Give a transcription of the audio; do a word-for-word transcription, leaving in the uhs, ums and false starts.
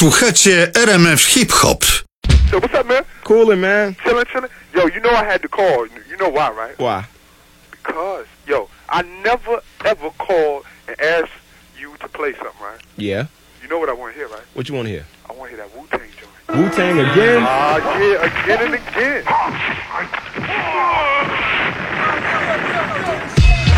Słuchacie R M F Hip Hop. So what's up, man? Coolin', man. Chillin', chillin'. Yo, you know I had to call. You know why, right? Why? Because, yo, I never ever called and asked you to play something, right? Yeah. You know what I want to hear, right? What you want to hear? I want to hear that Wu-Tang joint. Wu-Tang again? Ah, uh, yeah, again and again.